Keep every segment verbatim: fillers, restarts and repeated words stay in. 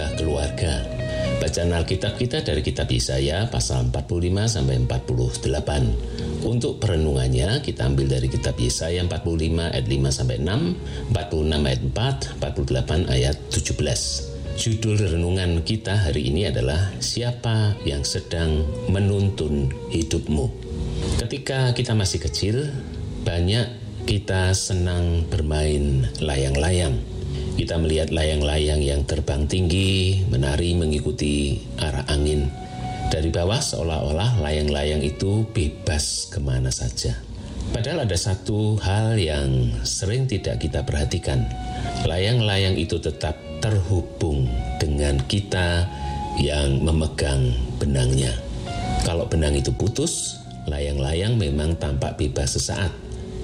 juga keluarga. Bacaan Alkitab kita dari kitab Yesaya pasal empat puluh lima sampai empat puluh delapan. Untuk perenungannya kita ambil dari kitab Yesaya empat puluh lima ayat lima sampai enam, empat puluh enam ayat empat, empat puluh delapan ayat tujuh belas. Judul renungan kita hari ini adalah Siapa yang sedang menuntun hidupmu? Ketika kita masih kecil, banyak kita senang bermain layang-layang. Kita melihat layang-layang yang terbang tinggi, menari mengikuti arah angin. Dari bawah seolah-olah layang-layang itu bebas kemana saja. Padahal ada satu hal yang sering tidak kita perhatikan. Layang-layang itu tetap terhubung dengan kita yang memegang benangnya. Kalau benang itu putus, layang-layang memang tampak bebas sesaat.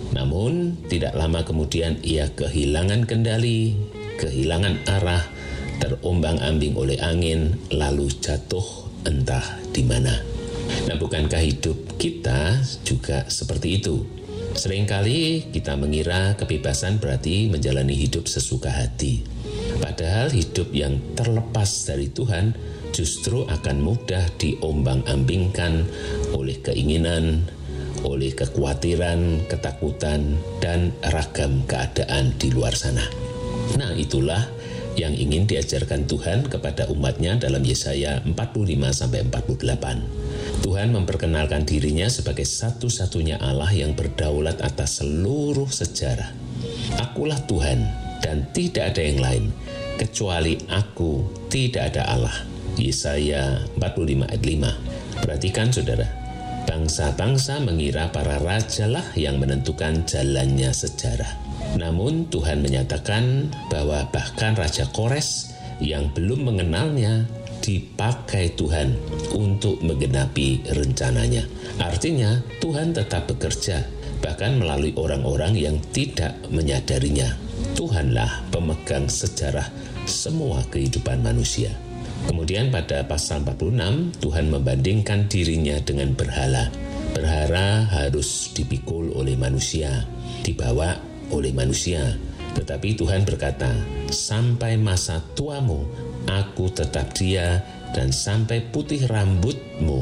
Namun tidak lama kemudian ia kehilangan kendali, kehilangan arah, terombang-ambing oleh angin, lalu jatuh entah di mana. Nah, bukankah hidup kita juga seperti itu? Seringkali kita mengira kebebasan berarti menjalani hidup sesuka hati. Padahal hidup yang terlepas dari Tuhan justru akan mudah diombang-ambingkan oleh keinginan, oleh kekhawatiran, ketakutan, dan ragam keadaan di luar sana. Nah, itulah yang ingin diajarkan Tuhan kepada umatnya dalam Yesaya empat puluh lima sampai empat puluh delapan. Tuhan memperkenalkan dirinya sebagai satu-satunya Allah yang berdaulat atas seluruh sejarah. Akulah Tuhan dan tidak ada yang lain. Kecuali aku tidak ada Allah. Yesaya empat puluh lima ayat lima. Perhatikan saudara. Bangsa-bangsa mengira para rajalah yang menentukan jalannya sejarah. Namun Tuhan menyatakan bahwa bahkan Raja Kores yang belum mengenalnya dipakai Tuhan untuk menggenapi rencananya. Artinya Tuhan tetap bekerja, bahkan melalui orang-orang yang tidak menyadarinya. Tuhanlah pemegang sejarah semua kehidupan manusia. Kemudian pada pasal empat puluh enam, Tuhan membandingkan dirinya dengan berhala. Berhala harus dipikul oleh manusia, dibawa oleh manusia. Tetapi Tuhan berkata, sampai masa tuamu, aku tetap dia, dan sampai putih rambutmu,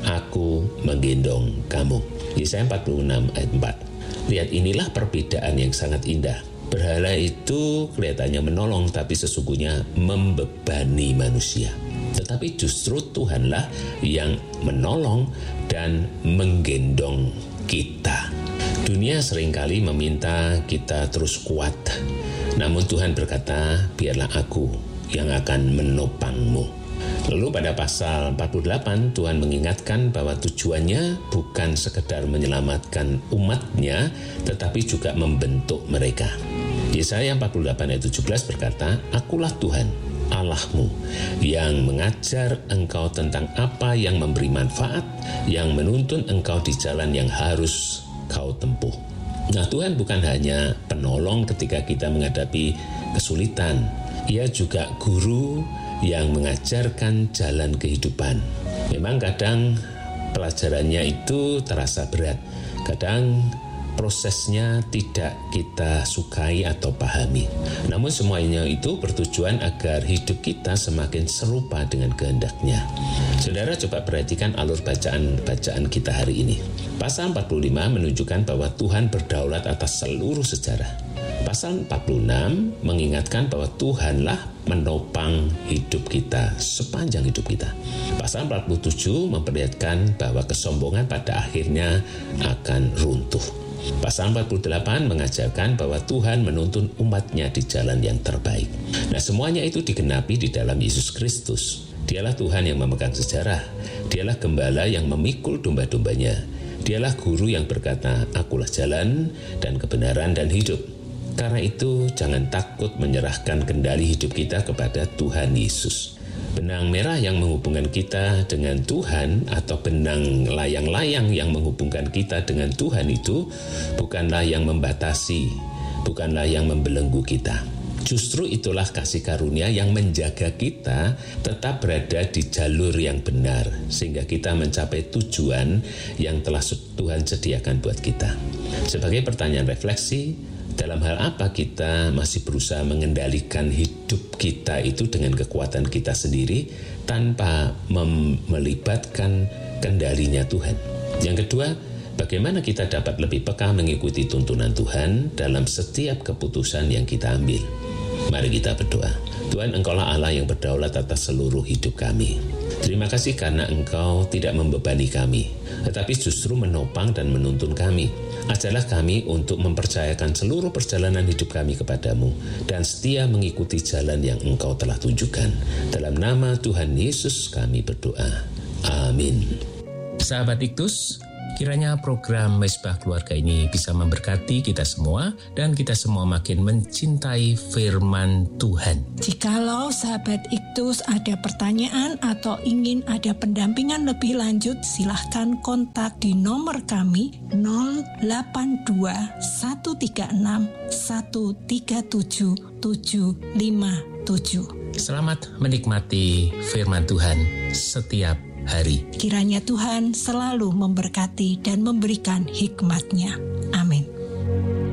aku menggendong kamu. Yesaya empat puluh enam ayat empat. Lihat, inilah perbedaan yang sangat indah. Berhala itu kelihatannya menolong, tapi sesungguhnya membebani manusia. Tetapi justru Tuhanlah yang menolong dan menggendong kita. Dunia seringkali meminta kita terus kuat. Namun Tuhan berkata, biarlah aku yang akan menopangmu. Lalu pada pasal empat puluh delapan, Tuhan mengingatkan bahwa tujuannya bukan sekedar menyelamatkan umatnya, tetapi juga membentuk mereka. Yesaya empat puluh delapan ayat tujuh belas berkata, akulah Tuhan, Allahmu, yang mengajar engkau tentang apa yang memberi manfaat, yang menuntun engkau di jalan yang harus kau tempuh. Nah, Tuhan bukan hanya penolong ketika kita menghadapi kesulitan. Ia juga guru yang mengajarkan jalan kehidupan. Memang kadang pelajarannya itu terasa berat. Kadang prosesnya tidak kita sukai atau pahami. Namun semuanya itu bertujuan agar hidup kita semakin serupa dengan kehendaknya. Saudara, coba perhatikan alur bacaan-bacaan kita hari ini. Pasal empat puluh lima menunjukkan bahwa Tuhan berdaulat atas seluruh sejarah. Pasal empat puluh enam mengingatkan bahwa Tuhanlah menopang hidup kita sepanjang hidup kita. Pasal empat puluh tujuh memperlihatkan bahwa kesombongan pada akhirnya akan runtuh. Pasal empat puluh delapan mengajarkan bahwa Tuhan menuntun umatnya di jalan yang terbaik. Nah, semuanya itu digenapi di dalam Yesus Kristus. Dialah Tuhan yang memegang sejarah. Dialah gembala yang memikul domba-dombanya. Dialah guru yang berkata, akulah jalan dan kebenaran dan hidup. Karena itu, jangan takut menyerahkan kendali hidup kita kepada Tuhan Yesus. Benang merah yang menghubungkan kita dengan Tuhan atau benang layang-layang yang menghubungkan kita dengan Tuhan itu bukanlah yang membatasi, bukanlah yang membelenggu kita. Justru itulah kasih karunia yang menjaga kita tetap berada di jalur yang benar sehingga kita mencapai tujuan yang telah Tuhan sediakan buat kita. Sebagai pertanyaan refleksi, Dalam hal apa kita masih berusaha mengendalikan hidup kita itu dengan kekuatan kita sendiri tanpa mem- melibatkan kendalinya Tuhan. Yang kedua, bagaimana kita dapat lebih peka mengikuti tuntunan Tuhan dalam setiap keputusan yang kita ambil. Mari kita berdoa. Tuhan, Engkaulah Allah yang berdaulat atas seluruh hidup kami. Terima kasih karena Engkau tidak membebani kami, tetapi justru menopang dan menuntun kami. Ajarlah kami untuk mempercayakan seluruh perjalanan hidup kami kepadamu dan setia mengikuti jalan yang Engkau telah tunjukkan. Dalam nama Tuhan Yesus kami berdoa. Amin. Sahabat Iktus, kiranya program Mesbah Keluarga ini bisa memberkati kita semua dan kita semua makin mencintai firman Tuhan. Jikalau sahabat Iktus ada pertanyaan atau ingin ada pendampingan lebih lanjut, silahkan kontak di nomor kami nol delapan dua satu tiga enam satu tiga tujuh tujuh lima tujuh. Selamat menikmati firman Tuhan setiap hari. Kiranya Tuhan selalu memberkati dan memberikan hikmat-Nya. Amin.